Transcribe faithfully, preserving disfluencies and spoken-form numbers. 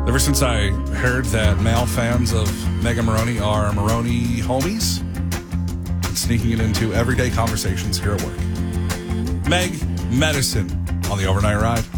Ever since I heard that male fans of Mega Maroney are Maroney homies, and sneaking it into everyday conversations here at work. Meg Medicine on the Overnight Ride.